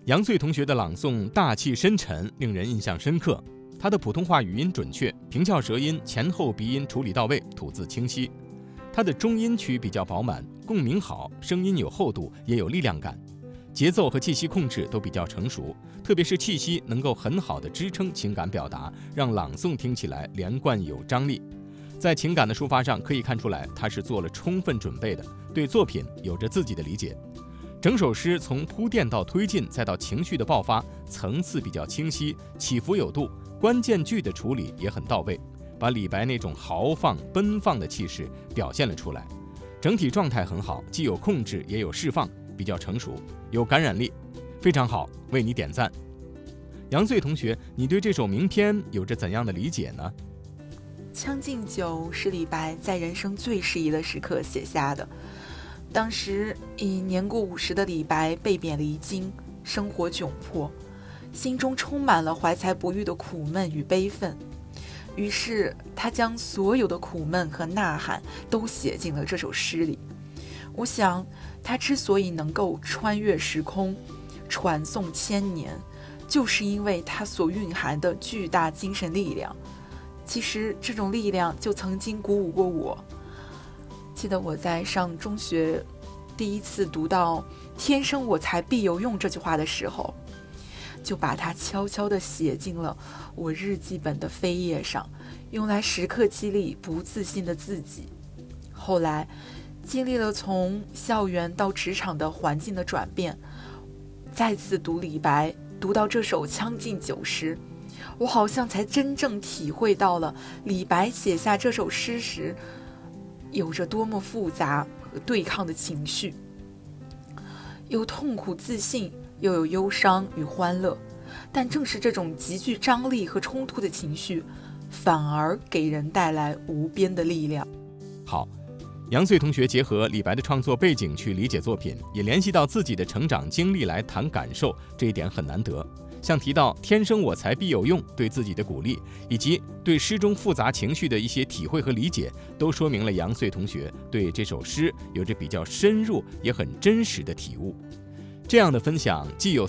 杨穗同学的朗诵大气深沉，令人印象深刻。他的普通话语音准确，平翘舌音、前后鼻音处理到位，吐字清晰。他的中音区比较饱满，共鸣好，声音有厚度，也有力量感。节奏和气息控制都比较成熟，特别是气息能够很好的支撑情感表达，让朗诵听起来连贯有张力。在情感的抒发上可以看出来，他是做了充分准备的，对作品有着自己的理解。整首诗从铺垫到推进，再到情绪的爆发，层次比较清晰，起伏有度，关键句的处理也很到位，把李白那种豪放奔放的气势表现了出来。整体状态很好，既有控制也有释放，比较成熟，有感染力，非常好，为你点赞。杨穗同学，你对这首名篇有着怎样的理解呢？ 《将进酒》是李白在人生最适宜的时刻写下的。当时已年过50的李白被贬离京，生活窘迫，心中充满了怀才不遇的苦闷与悲愤。于是他将所有的苦闷和呐喊都写进了这首诗里。我想他之所以能够穿越时空，传颂千年，就是因为他所蕴含的巨大精神力量。其实这种力量就曾经鼓舞过我。记得我在上中学第一次读到“天生我材必有用”这句话的时候，就把它悄悄地写进了我日记本的扉页上，用来时刻激励不自信的自己。后来经历了从校园到职场的环境的转变，再次读李白，读到这首《将进酒》时，我好像才真正体会到了李白写下这首诗时有着多么复杂和对抗的情绪，有痛苦自信，又有忧伤与欢乐，但正是这种极具张力和冲突的情绪，反而给人带来无边的力量。 好，杨穗同学结合李白的创作背景去理解作品，也联系到自己的成长经历来谈感受，这一点很难得。像提到天生我材必有用对自己的鼓励，以及对诗中复杂情绪的一些体会和理解，都说明了杨穗同学对这首诗有着比较深入也很真实的体悟。这样的分享既有